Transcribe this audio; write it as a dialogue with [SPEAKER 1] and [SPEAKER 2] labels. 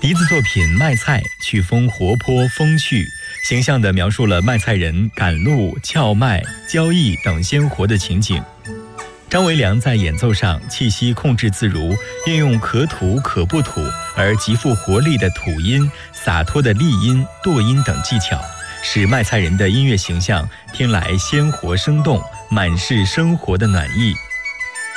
[SPEAKER 1] 笛子作品《卖菜》曲风活泼风趣，形象地描述了卖菜人赶路、撬麦、交易等鲜活的情景。张维良在演奏上气息控制自如，运用可吐可不吐而极富活力的吐音、洒脱的丽音、剁音等技巧，使卖菜人的音乐形象听来鲜活生动，满是生活的暖意。